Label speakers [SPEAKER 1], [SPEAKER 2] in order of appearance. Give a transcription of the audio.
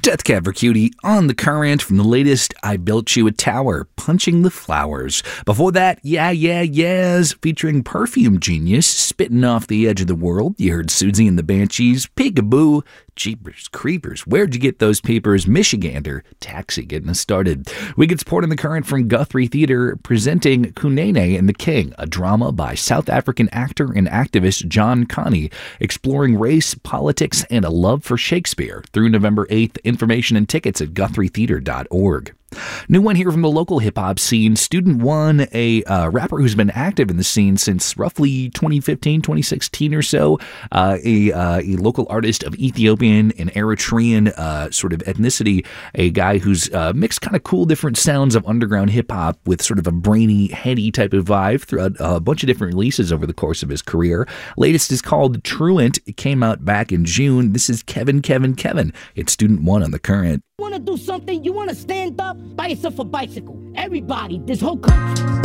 [SPEAKER 1] Death Cab for Cutie on the current from the latest I Built You a Tower, Punching the Flowers. Before that, Yeah Yeah Yeahs, featuring Perfume Genius, Spitting Off the Edge of the World. You heard Susie and the Banshees, Peekaboo, Jeepers Creepers, Where'd You Get Those Papers, Michigander, Taxi getting us started. We get support in the current from Guthrie Theatre, presenting Kunene and the King, a drama by South African actor and activist John Connie, exploring race, politics, and a love for Shakespeare through November 8th. Information and tickets at guthrietheatre.org. New one here from the local hip-hop scene. Student One, a rapper who's been active in the scene since roughly 2015, 2016 or so. A local artist of Ethiopian and Eritrean sort of ethnicity. A guy who's mixed kind of cool different sounds of underground hip-hop with sort of a brainy, heady type of vibe throughout a bunch of different releases over the course of his career. Latest is called Truant. It came out back in June. This is Kevin. It's Student One on the current.
[SPEAKER 2] Want to do something? You want to stand up? Buy yourself a bicycle. Everybody, this whole country.